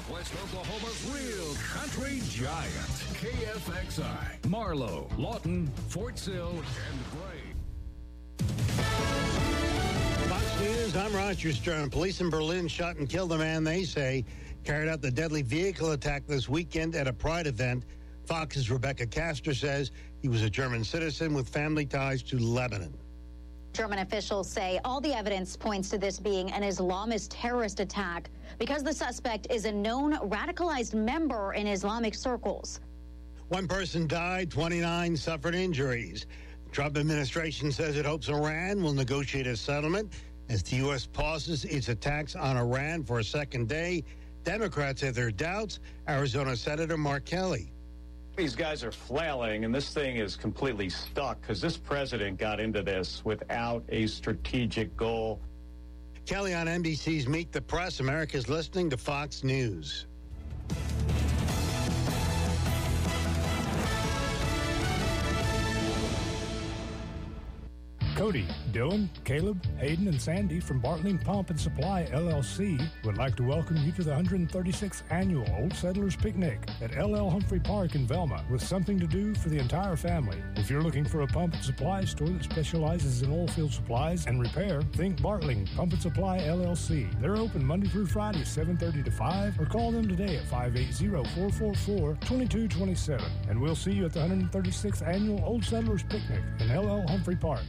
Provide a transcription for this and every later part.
Southwest Oklahoma's real country giant. KFXI, Marlow, Lawton, Fort Sill, and Gray. Fox News, I'm Roger Stern. Police in Berlin shot and killed a man they say carried out the deadly vehicle attack this weekend at a Pride event. Fox's Rebecca Castor says he was a German citizen with family ties to Lebanon. German officials say all the evidence points to this being an Islamist terrorist attack because the suspect is a known radicalized member in Islamic circles. One person died, 29 suffered injuries. The Trump administration says it hopes Iran will negotiate a settlement as the U.S. pauses its attacks on Iran for a second day. Democrats have their doubts. Arizona Senator Mark Kelly. These guys are flailing, and this thing is completely stuck because this president got into this without a strategic goal. Kelly on NBC's Meet the Press. America's listening to Fox News. Cody, Dylan, Caleb, Hayden, and Sandy from Bartling Pump and Supply, LLC, would like to welcome you to the 136th Annual Old Settlers Picnic at LL Humphrey Park in Velma, with something to do for the entire family. If you're looking for a pump and supply store that specializes in oil field supplies and repair, think Bartling Pump and Supply, LLC. They're open Monday through Friday, 7:30 to 5, or call them today at 580-444-2227. And we'll see you at the 136th Annual Old Settlers Picnic in LL Humphrey Park.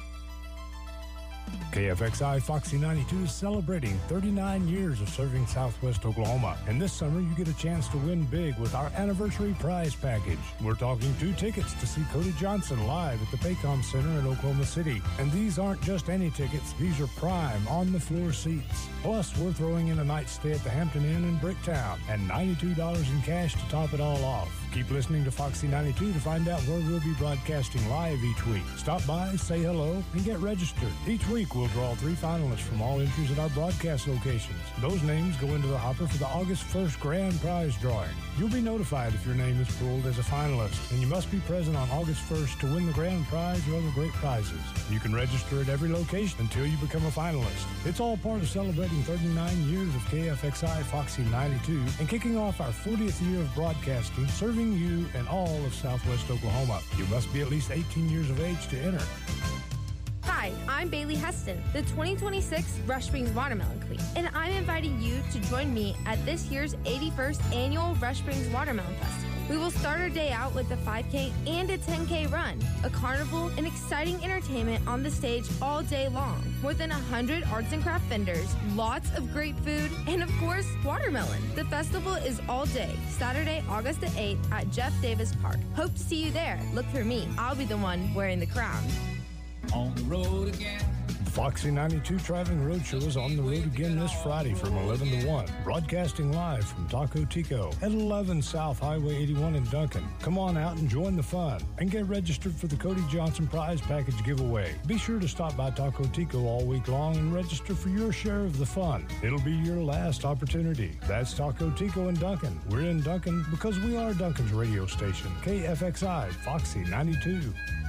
KFXI Foxy 92 is celebrating 39 years of serving Southwest Oklahoma. And this summer, you get a chance to win big with our anniversary prize package. We're talking 2 tickets to see Cody Johnson live at the Paycom Center in Oklahoma City. And these aren't just any tickets. These are prime, on-the-floor seats. Plus, we're throwing in a night stay at the Hampton Inn in Bricktown and $92 in cash to top it all off. Keep listening to Foxy 92 to find out where we'll be broadcasting live each week. Stop by, say hello, and get registered. Each week, we'll draw 3 finalists from all entries at our broadcast locations. Those names go into the hopper for the August 1st grand prize drawing. You'll be notified if your name is pulled as a finalist, and you must be present on August 1st to win the grand prize or other great prizes. You can register at every location until you become a finalist. It's all part of celebrating 39 years of KFXI Foxy 92 and kicking off our 40th year of broadcasting, serving you and all of Southwest Oklahoma. You must be at least 18 years of age to enter. Hi, I'm Bailey Heston, the 2026 Rush Springs Watermelon Queen, and I'm inviting you to join me at this year's 81st Annual Rush Springs Watermelon Festival. We will start our day out with a 5K and a 10K run, a carnival, and exciting entertainment on the stage all day long. More than 100 arts and craft vendors, lots of great food, and of course, watermelon. The festival is all day, Saturday, August the 8th at Jeff Davis Park. Hope to see you there. Look for me. I'll be the one wearing the crown. On the road again. Foxy 92 Traveling Roadshow is on the road again this Friday from 11 to 1. Broadcasting live from Taco Tico at 11 South Highway 81 in Duncan. Come on out and join the fun and get registered for the Cody Johnson Prize Package giveaway. Be sure to stop by Taco Tico all week long and register for your share of the fun. It'll be your last opportunity. That's Taco Tico in Duncan. We're in Duncan because we are Duncan's radio station, KFXI Foxy 92.